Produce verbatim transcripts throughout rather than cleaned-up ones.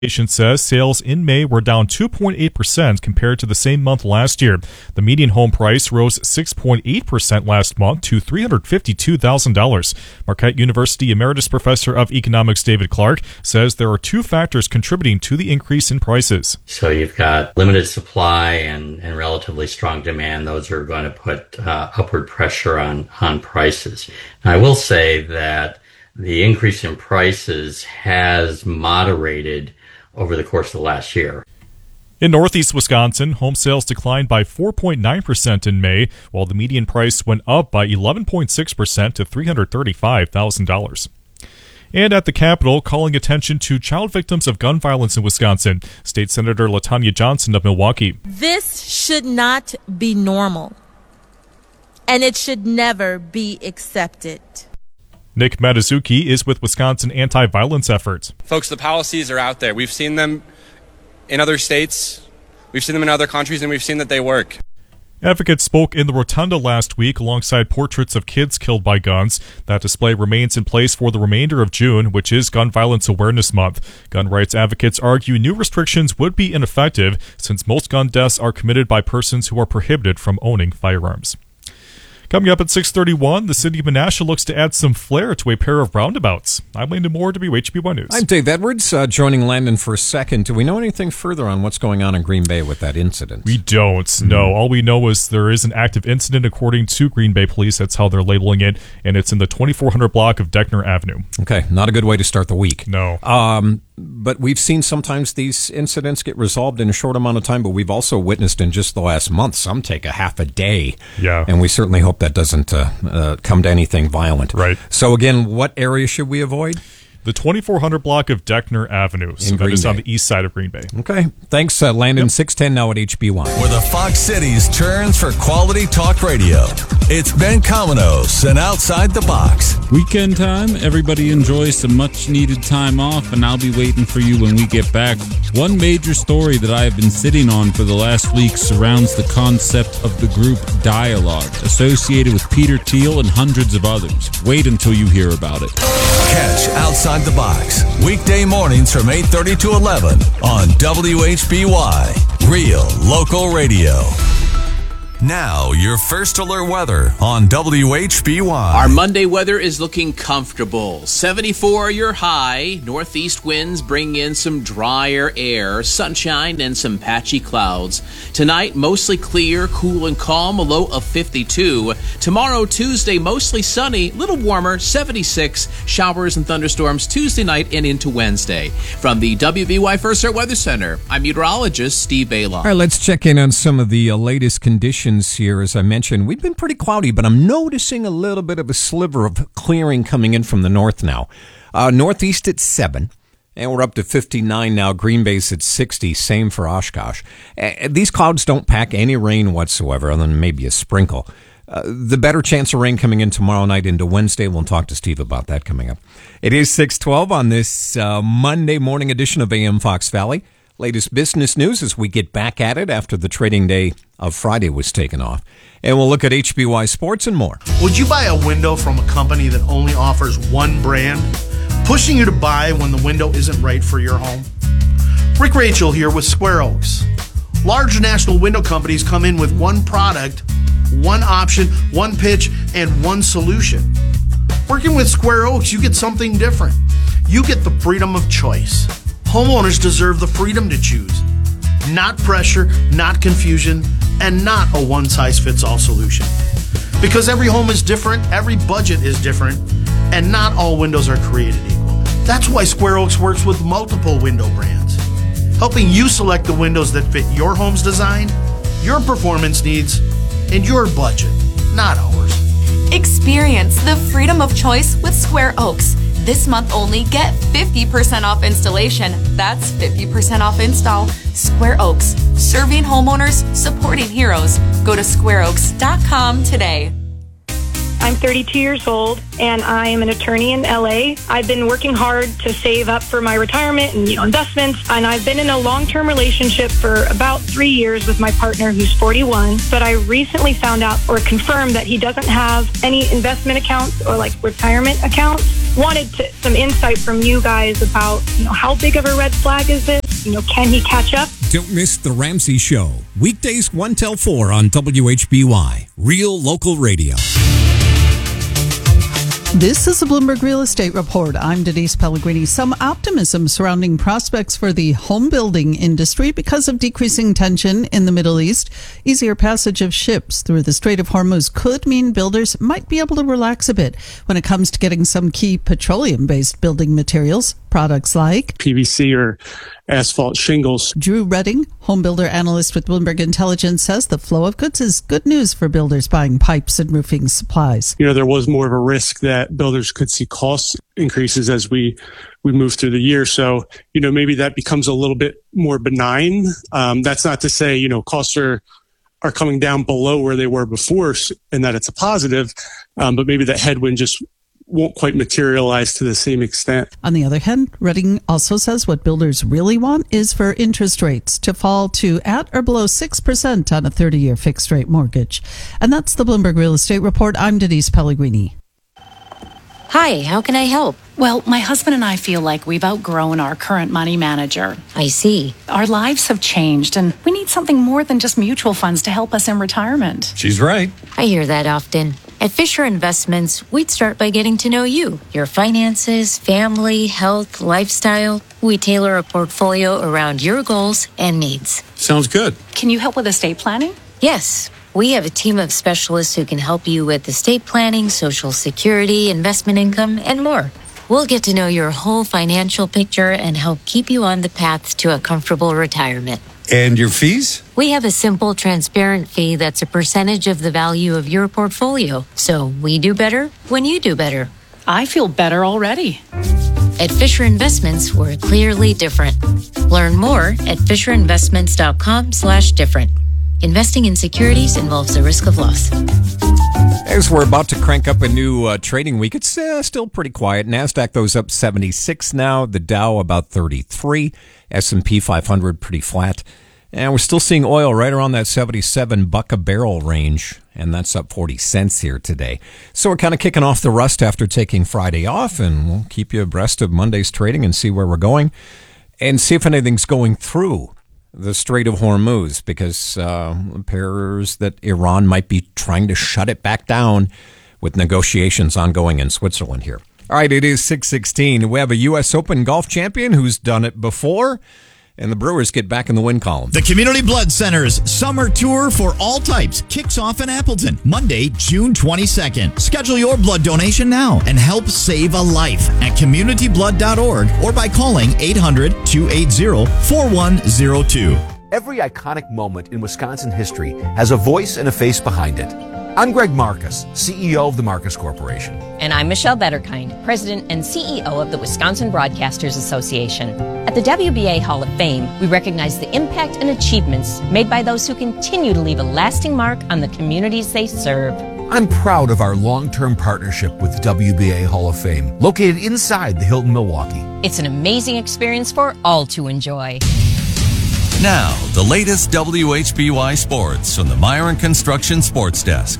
says sales in May were down two point eight percent compared to the same month last year. The median home price rose six point eight percent last month to three hundred fifty-two thousand dollars. Marquette University Emeritus Professor of Economics David Clark says there are two factors contributing to the increase in prices. So you've got limited supply and, and relatively strong demand. Those are going to put uh, upward pressure on, on prices. And I will say that the increase in prices has moderated over the course of the last year. In northeast Wisconsin, home sales declined by four point nine percent in May, while the median price went up by eleven point six percent to three hundred thirty-five thousand dollars. And at the Capitol, calling attention to child victims of gun violence in Wisconsin, State Senator LaTanya Johnson of Milwaukee. This should not be normal, and it should never be accepted. Nick Matazuki is with Wisconsin Anti-Violence Efforts. Folks, the policies are out there. We've seen them in other states, we've seen them in other countries, and we've seen that they work. Advocates spoke in the Rotunda last week alongside portraits of kids killed by guns. That display remains in place for the remainder of June, which is Gun Violence Awareness Month. Gun rights advocates argue new restrictions would be ineffective since most gun deaths are committed by persons who are prohibited from owning firearms. Coming up at six thirty-one, the city of Menasha looks to add some flair to a pair of roundabouts. I'm Landon Moore, W H B one News. I'm Dave Edwards, uh, joining Landon for a second. Do we know anything further on what's going on in Green Bay with that incident? We don't, mm-hmm. no. All we know is there is an active incident according to Green Bay Police. That's how they're labeling it, and it's in the twenty-four hundred block of Deckner Avenue. Okay, not a good way to start the week. No. Um, but we've seen sometimes these incidents get resolved in a short amount of time, but we've also witnessed in just the last month some take a half a day. Yeah. And we certainly hope that doesn't uh, uh, come to anything violent. Right. So again, what area should we avoid? The twenty-four hundred block of Deckner Avenue. So that is on the east side of Green Bay. Okay. Thanks, uh, Landon. Yep. six ten now at H B one. Where the Fox Cities turns for quality talk radio. It's Ben Cominos and Outside the Box. Weekend time. Everybody enjoys some much-needed time off, and I'll be waiting for you when we get back. One major story that I have been sitting on for the last week surrounds the concept of the group Dialogue, associated with Peter Thiel and hundreds of others. Wait until you hear about it. Catch Outside the Box, weekday mornings from eight thirty to eleven on W H B Y, Real Local Radio. Now, your first alert weather on W H B Y. Our Monday weather is looking comfortable. seventy-four your high. Northeast winds bring in some drier air, sunshine, and some patchy clouds. Tonight, mostly clear, cool, and calm, a low of fifty-two. Tomorrow, Tuesday, mostly sunny, little warmer, seventy-six. Showers and thunderstorms Tuesday night and into Wednesday. From the W B Y First Alert Weather Center, I'm meteorologist Steve Baylor. All right, let's check in on some of the uh, latest conditions here. As I mentioned, we've been pretty cloudy, but I'm noticing a little bit of a sliver of clearing coming in from the north now. Uh, northeast at seven, and we're up to fifty-nine now. Green Bay's at sixty, same for Oshkosh. Uh, these clouds don't pack any rain whatsoever, other than maybe a sprinkle. Uh, the better chance of rain coming in tomorrow night into Wednesday. We'll talk to Steve about that coming up. It is six twelve on this uh, Monday morning edition of A M Fox Valley. Latest business news as we get back at it after the trading day of Friday was taken off. And we'll look at H B Y Sports and more. Would you buy a window from a company that only offers one brand, pushing you to buy when the window isn't right for your home? Rick Rachel here with Square Oaks. Large national window companies come in with one product, one option, one pitch, and one solution. Working with Square Oaks, you get something different. You get the freedom of choice. Homeowners deserve the freedom to choose. Not pressure, not confusion, and not a one-size-fits-all solution. Because every home is different, every budget is different, and not all windows are created equal. That's why Square Oaks works with multiple window brands, helping you select the windows that fit your home's design, your performance needs, and your budget, not ours. Experience the freedom of choice with Square Oaks. This month only, get fifty percent off installation. That's fifty percent off install. Square Oaks, serving homeowners, supporting heroes. Go to square oaks dot com today. I'm thirty-two years old, and I am an attorney in L A. I've been working hard to save up for my retirement and, you know, investments, and I've been in a long-term relationship for about three years with my partner, who's forty-one, but I recently found out or confirmed that he doesn't have any investment accounts or, like, retirement accounts. Wanted to, some insight from you guys about, you know, how big of a red flag is this? You know, can he catch up? Don't miss The Ramsey Show. Weekdays one till four on W H B Y. Real local radio. This is the Bloomberg Real Estate Report. I'm Denise Pellegrini. Some optimism surrounding prospects for the home building industry because of decreasing tension in the Middle East. Easier passage of ships through the Strait of Hormuz could mean builders might be able to relax a bit when it comes to getting some key petroleum-based building materials. Products like P V C or asphalt shingles. Drew Redding, home builder analyst with Bloomberg Intelligence, says the flow of goods is good news for builders buying pipes and roofing supplies. You know, there was more of a risk that builders could see cost increases as we, we move through the year. So, you know, maybe that becomes a little bit more benign. Um, that's not to say, you know, costs are, are coming down below where they were before and that it's a positive. Um, but maybe that headwind just won't quite materialize to the same extent. On the other hand, Redding also says what builders really want is for interest rates to fall to at or below six percent on a thirty-year fixed rate mortgage. And that's the Bloomberg Real Estate Report. I'm Denise Pellegrini. Hi, how can I help? Well, my husband and I feel like we've outgrown our current money manager. I see. Our lives have changed, and we need something more than just mutual funds to help us in retirement. She's right. I hear that often. At Fisher Investments, we'd start by getting to know you, your finances, family, health, lifestyle. We tailor a portfolio around your goals and needs. Sounds good. Can you help with estate planning? Yes. We have a team of specialists who can help you with estate planning, Social Security, investment income, and more. We'll get to know your whole financial picture and help keep you on the path to a comfortable retirement. And your fees? We have a simple, transparent fee that's a percentage of the value of your portfolio. So we do better when you do better. I feel better already. At Fisher Investments, we're clearly different. Learn more at fisherinvestments.com slash different. Investing in securities involves the risk of loss. As we're about to crank up a new uh, trading week, it's uh, still pretty quiet. NASDAQ goes up seventy-six now. The Dow about thirty-three. S and P five hundred pretty flat. And we're still seeing oil right around that seventy-seven buck a barrel range. And that's up forty cents here today. So we're kind of kicking off the rust after taking Friday off. And we'll keep you abreast of Monday's trading and see where we're going. And see if anything's going through the Strait of Hormuz, because uh, it appears that Iran might be trying to shut it back down with negotiations ongoing in Switzerland here. All right, it is six sixteen. We have a U S Open golf champion who's done it before, and the Brewers get back in the win column. The Community Blood Center's Summer Tour for All Types kicks off in Appleton Monday, June twenty-second. Schedule your blood donation now and help save a life at community blood dot org or by calling eight hundred, two eight zero, four one zero two. Every iconic moment in Wisconsin history has a voice and a face behind it. I'm Greg Marcus, C E O of the Marcus Corporation. And I'm Michelle Betterkind, President and C E O of the Wisconsin Broadcasters Association. At the W B A Hall of Fame, we recognize the impact and achievements made by those who continue to leave a lasting mark on the communities they serve. I'm proud of our long-term partnership with the W B A Hall of Fame, located inside the Hilton Milwaukee. It's an amazing experience for all to enjoy. Now, the latest W H B Y sports from the Myron Construction Sports Desk.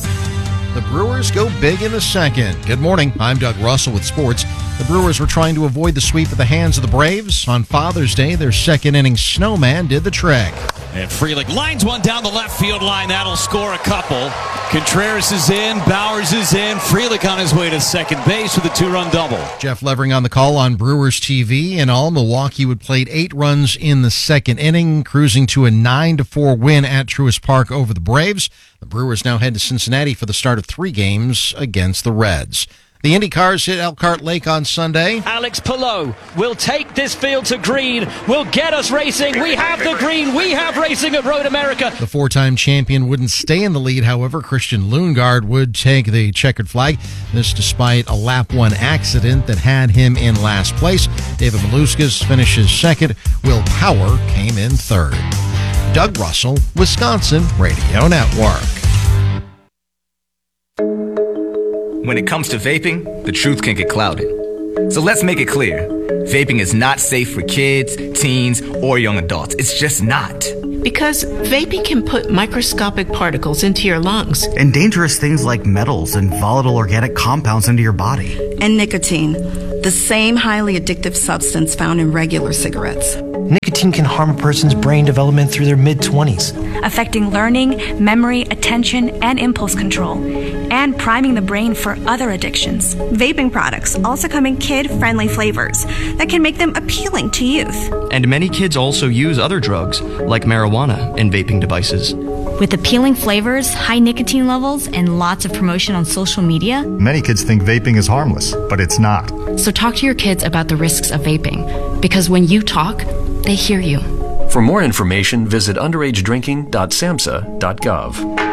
The Brewers go big in the second. Good morning. I'm Doug Russell with sports. The Brewers were trying to avoid the sweep at the hands of the Braves. On Father's Day, their second inning snowman did the trick. And Frelick lines one down the left field line. That'll score a couple. Contreras is in. Bowers is in. Frelick on his way to second base with a two-run double. Jeff Levering on the call on Brewers T V. In all, Milwaukee would played eight runs in the second inning, cruising to a nine to four win at Truist Park over the Braves. The Brewers now head to Cincinnati for the start of three games against the Reds. The IndyCars hit Elkhart Lake on Sunday. Alex Palou will take this field to green, will get us racing. We have the green. We have racing at Road America. The four-time champion wouldn't stay in the lead, however. Christian Lundgaard would take the checkered flag. This despite a lap one accident that had him in last place. David Maluskis finishes second. Will Power came in third. Doug Russell, Wisconsin Radio Network. When it comes to vaping, the truth can get clouded. So let's make it clear. Vaping is not safe for kids, teens, or young adults. It's just not. Because vaping can put microscopic particles into your lungs. And dangerous things like metals and volatile organic compounds into your body. And nicotine, the same highly addictive substance found in regular cigarettes. Nicotine can harm a person's brain development through their mid-twenties, affecting learning, memory, attention, and impulse control, and priming the brain for other addictions. Vaping products also come in kid-friendly flavors that can make them appealing to youth. And many kids also use other drugs, like marijuana, in vaping devices. With appealing flavors, high nicotine levels, and lots of promotion on social media, many kids think vaping is harmless, but it's not. So talk to your kids about the risks of vaping, because when you talk, they hear you. For more information, visit underage drinking dot samhsa dot gov.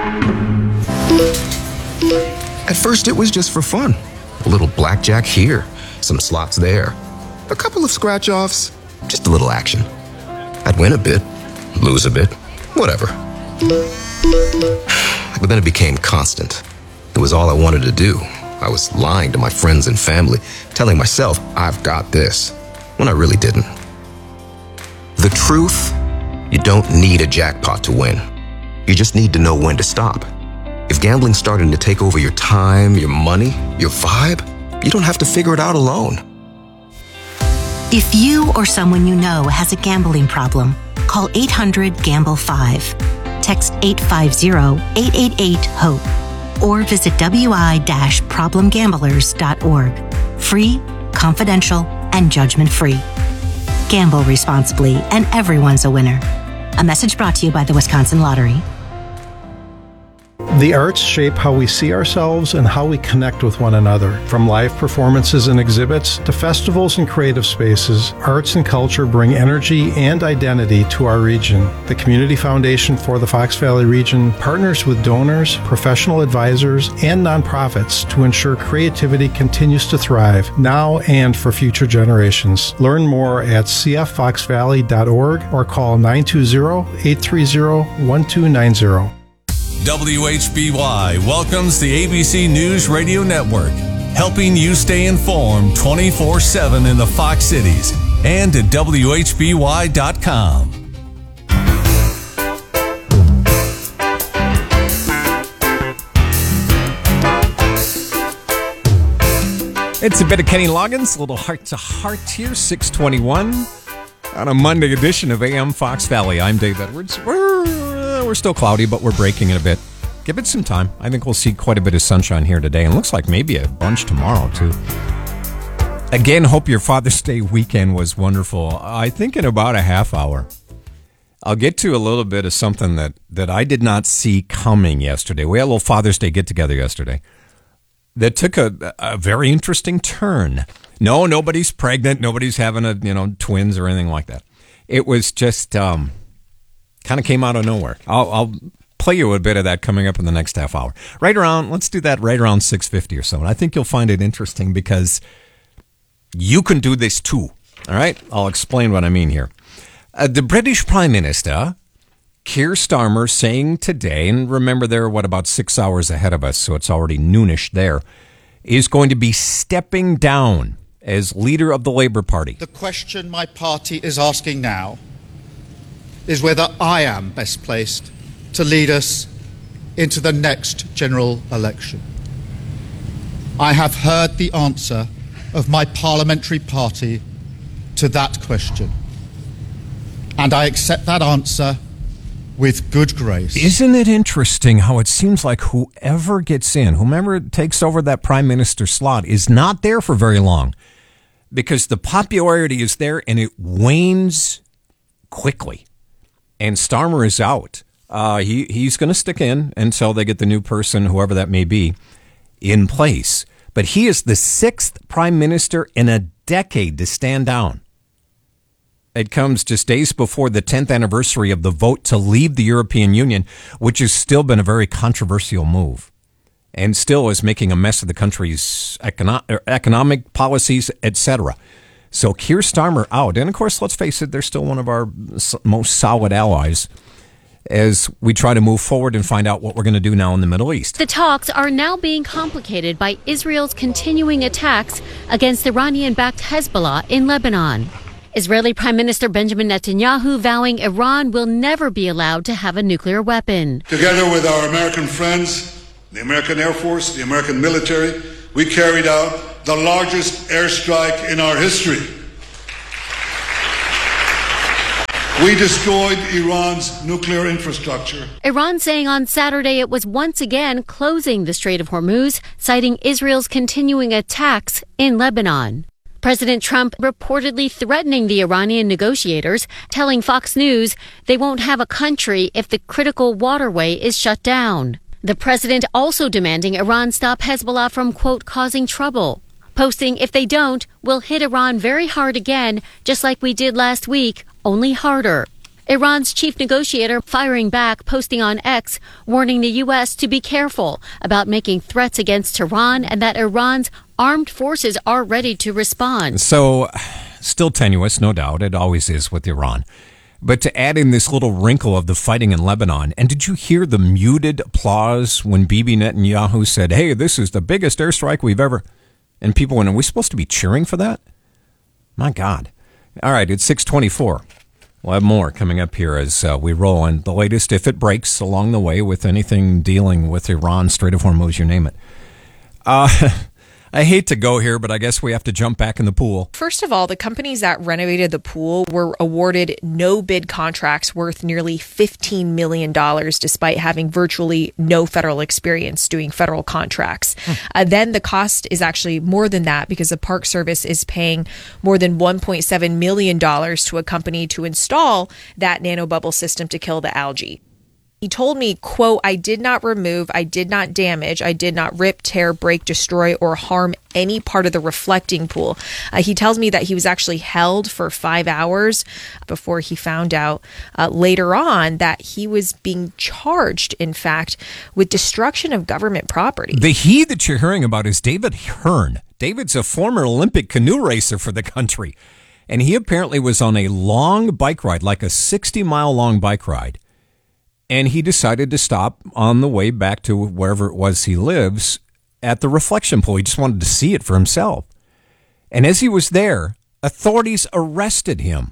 At first, it was just for fun. A little blackjack here, some slots there, a couple of scratch-offs, just a little action. I'd win a bit, lose a bit, whatever. But then it became constant. It was all I wanted to do. I was lying to my friends and family, telling myself, I've got this, when I really didn't. The truth, you don't need a jackpot to win. You just need to know when to stop. If gambling's starting to take over your time, your money, your vibe, you don't have to figure it out alone. If you or someone you know has a gambling problem, call eight hundred gamble five. Text eight five zero, eight eight eight, HOPE or visit w i dash problem gamblers dot org. Free, confidential, and judgment-free. Gamble responsibly, and everyone's a winner. A message brought to you by the Wisconsin Lottery. The arts shape how we see ourselves and how we connect with one another. From live performances and exhibits to festivals and creative spaces, arts and culture bring energy and identity to our region. The Community Foundation for the Fox Valley region partners with donors, professional advisors, and nonprofits to ensure creativity continues to thrive now and for future generations. Learn more at c f fox valley dot org or call nine two zero, eight three zero, one two nine zero. W H B Y welcomes the A B C News Radio Network, helping you stay informed twenty-four seven in the Fox Cities and at W H B Y dot com. It's a bit of Kenny Loggins, a little heart-to-heart here, six twenty-one on a Monday edition of A M Fox Valley. I'm Dave Edwards. We're We're still cloudy, but we're breaking it a bit. Give it some time. I think we'll see quite a bit of sunshine here today, and looks like maybe a bunch tomorrow, too. Again, hope your Father's Day weekend was wonderful. I think in about a half hour, I'll get to a little bit of something that, that I did not see coming yesterday. We had a little Father's Day get-together yesterday that took a, a very interesting turn. No, nobody's pregnant. Nobody's having a you know twins or anything like that. It was just... Um, kind of came out of nowhere. I'll, I'll play you a bit of that coming up in the next half hour. Right around, let's do that right around six fifty or so. And I think you'll find it interesting because you can do this too. All right? I'll explain what I mean here. Uh, the British Prime Minister, Keir Starmer, saying today, and remember they're, what, about six hours ahead of us, so it's already noonish there, is going to be stepping down as leader of the Labour Party. The question my party is asking now is whether I am best placed to lead us into the next general election. I have heard the answer of my parliamentary party to that question, and I accept that answer with good grace. Isn't it interesting how it seems like whoever gets in, whomever takes over that prime minister slot, is not there for very long, because the popularity is there and it wanes quickly. And Starmer is out. Uh, he he's going to stick in until they get the new person, whoever that may be, in place. But he is the sixth prime minister in a decade to stand down. It comes just days before the tenth anniversary of the vote to leave the European Union, which has still been a very controversial move and still is making a mess of the country's econo- economic policies, et cetera. So Keir Starmer out. And, of course, let's face it, they're still one of our most solid allies. as we try to move forward and find out what we're going to do now in the Middle East. The talks are now being complicated by Israel's continuing attacks against Iranian-backed Hezbollah in Lebanon. Israeli Prime Minister Benjamin Netanyahu vowing Iran will never be allowed to have a nuclear weapon. Together with our American friends, the American Air Force, the American military, we carried out the largest airstrike in our history. We destroyed Iran's nuclear infrastructure. Iran saying on Saturday it was once again closing the Strait of Hormuz, citing Israel's continuing attacks in Lebanon. President Trump reportedly threatening the Iranian negotiators, telling Fox News they won't have a country if the critical waterway is shut down. The president also demanding Iran stop Hezbollah from, quote, causing trouble, posting, if they don't, we'll hit Iran very hard again, just like we did last week, only harder. Iran's chief negotiator firing back, posting on X, warning the U S to be careful about making threats against Tehran and that Iran's armed forces are ready to respond. So, still tenuous, no doubt. It always is with Iran. But to add in this little wrinkle of the fighting in Lebanon, and did you hear the muted applause when Bibi Netanyahu said, hey, this is the biggest airstrike we've ever... And people went, are we supposed to be cheering for that? My God. All right, it's six twenty-four. We'll have more coming up here as uh, we roll. And the latest, if it breaks along the way with anything dealing with Iran, Strait of Hormuz, you name it. Uh, I hate to go here, but I guess we have to jump back in the pool. First of all, the companies that renovated the pool were awarded no-bid contracts worth nearly fifteen million dollars, despite having virtually no federal experience doing federal contracts. Hmm. Uh, then the cost is actually more than that because the Park Service is paying more than one point seven million dollars to a company to install that nanobubble system to kill the algae. He told me, quote, I did not remove, I did not damage, I did not rip, tear, break, destroy, or harm any part of the reflecting pool. Uh, he tells me that he was actually held for five hours before he found out uh, later on that he was being charged, in fact, with destruction of government property. The he that you're hearing about is David Hearn. David's a former Olympic canoe racer for the country. And he apparently was on a long bike ride, like a sixty-mile long bike ride. And he decided to stop on the way back to wherever it was he lives at the reflection pool. He just wanted to see it for himself. And as he was there, authorities arrested him.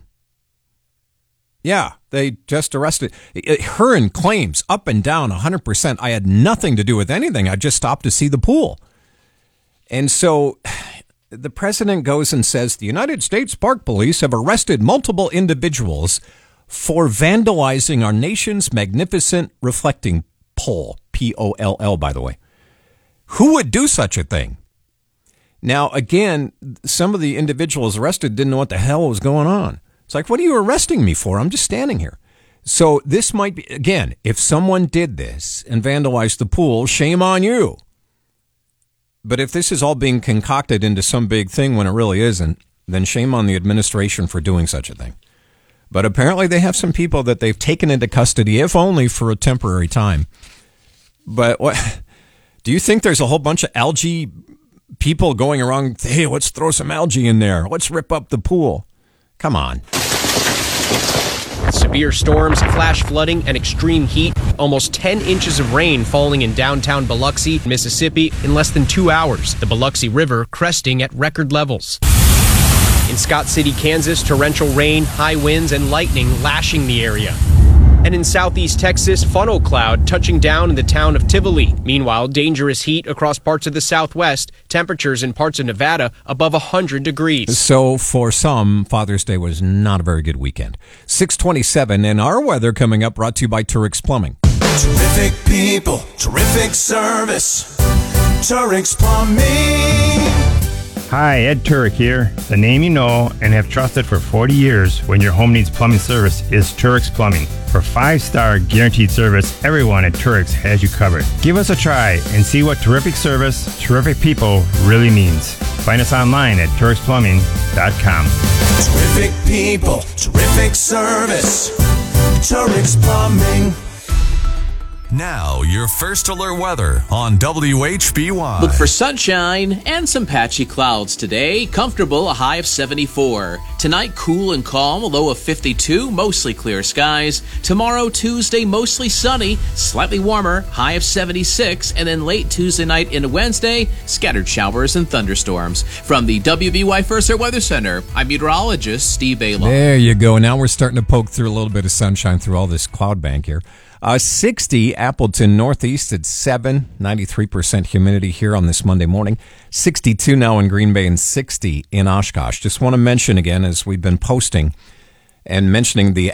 Yeah, they just arrested. Hearn claims up and down one hundred percent. I had nothing to do with anything. I just stopped to see the pool. And so the president goes and says the United States Park Police have arrested multiple individuals for vandalizing our nation's magnificent reflecting pole, P O L L, by the way. Who would do such a thing? Now, again, some of the individuals arrested didn't know what the hell was going on. It's like, what are you arresting me for? I'm just standing here. So this might be, again, if someone did this and vandalized the pool, shame on you. But if this is all being concocted into some big thing when it really isn't, then shame on the administration for doing such a thing. But apparently they have some people that they've taken into custody, if only for a temporary time. But what do you think there's a whole bunch of algae people going around, hey, let's throw some algae in there. Let's rip up the pool. Come on. Severe storms, flash flooding, and extreme heat. Almost ten inches of rain falling in downtown Biloxi, Mississippi in less than two hours. The Biloxi River cresting at record levels. In Scott City, Kansas, torrential rain, high winds, and lightning lashing the area. And in southeast Texas, funnel cloud touching down in the town of Tivoli. Meanwhile, dangerous heat across parts of the southwest, temperatures in parts of Nevada above one hundred degrees. So for some, Father's Day was not a very good weekend. six twenty-seven, and our weather coming up, brought to you by Turix Plumbing. Terrific people, terrific service, Turix Plumbing. Hi, Ed Turek here. The name you know and have trusted for forty years when your home needs plumbing service is Turix Plumbing. For five-star guaranteed service, everyone at Turix has you covered. Give us a try and see what terrific service, terrific people really means. Find us online at Turix Plumbing dot com. Terrific people, terrific service, Turix Plumbing. Now, your first alert weather on W H B Y. Look for sunshine and some patchy clouds today. Comfortable, a high of seventy-four. Tonight, cool and calm, a low of fifty-two, mostly clear skies. Tomorrow, Tuesday, mostly sunny, slightly warmer, high of seventy-six. And then late Tuesday night into Wednesday, scattered showers and thunderstorms. From the W B Y First Air Weather Center, I'm meteorologist Steve Bailon. There you go. Now we're starting to poke through a little bit of sunshine through all this cloud bank here. Uh, sixty, Appleton Northeast at seven, ninety-three percent humidity here on this Monday morning. sixty-two now in Green Bay and sixty in Oshkosh. Just want to mention again, as we've been posting and mentioning the